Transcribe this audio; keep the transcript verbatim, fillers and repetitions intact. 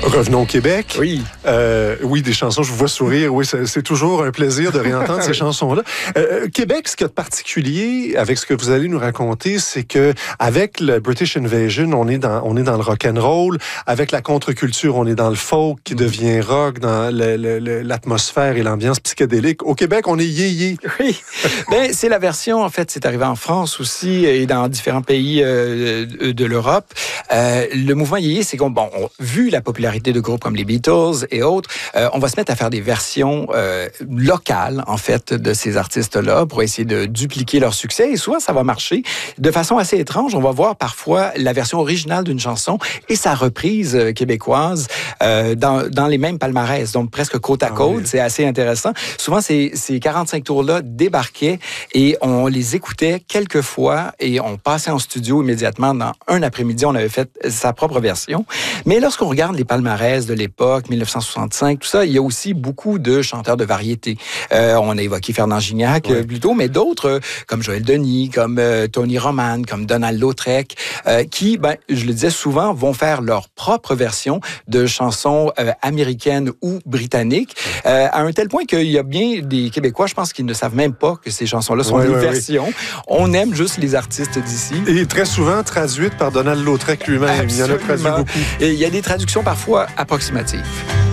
Revenons au Québec. Oui. Euh, oui, des chansons, je vous vois sourire. Oui, c'est, c'est toujours un plaisir de réentendre ces chansons-là. Euh, Québec, ce qu'il y a de particulier avec ce que vous allez nous raconter, c'est que avec le British Invasion, on est dans, on est dans le rock'n'roll. Avec la contre-culture, on est dans le folk qui devient rock, dans le, le, le, l'atmosphère et l'ambiance psychédélique. Au Québec, on est yé-yé. Oui. Ben, c'est la version, en fait, c'est arrivé en France aussi et dans différents pays euh, de l'Europe. Euh, le mouvement yé-yé, c'est qu'on, bon, on, vu la popularité de groupes comme les Beatles et autres, euh, on va se mettre à faire des versions euh, locales, en fait, de ces artistes-là pour essayer de dupliquer leur succès. Et souvent, ça va marcher de façon assez étrange. On va voir parfois la version originale d'une chanson et sa reprise québécoise euh, dans, dans les mêmes palmarès, donc presque côte à côte. Ah oui. C'est assez intéressant. Souvent, ces, ces quarante-cinq tours-là débarquaient et on les écoutait quelques fois et on passait en studio immédiatement. Dans un après-midi, on avait fait sa propre version. Mais lorsqu'on regarde les palmarès de l'époque, dix-neuf cent soixante-cinq, tout ça, il y a aussi beaucoup de chanteurs de variété. Euh, on a évoqué Fernand Gignac oui. euh, plus tôt, mais d'autres, euh, comme Joël Denis, comme euh, Tony Roman, comme Donald Lautrec, euh, qui, ben, je le disais souvent, vont faire leur propre version de chansons euh, américaines ou britanniques, euh, à un tel point qu'il y a bien des Québécois, je pense, qui ne savent même pas que ces chansons-là sont oui, des oui, versions. Oui. On aime juste les artistes d'ici. Et très souvent traduites par Donald Lautrec lui-même. Absolument. Il y en a traduit beaucoup. Et il y a des traductions parfois approximatives.